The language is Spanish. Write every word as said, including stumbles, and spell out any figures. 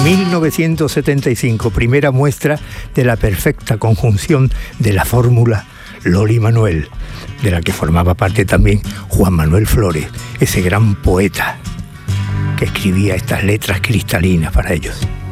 mil novecientos setenta y cinco, primera muestra de la perfecta conjunción de la fórmula Loli Manuel, de la que formaba parte también Juan Manuel Flores, ese gran poeta que escribía estas letras cristalinas para ellos.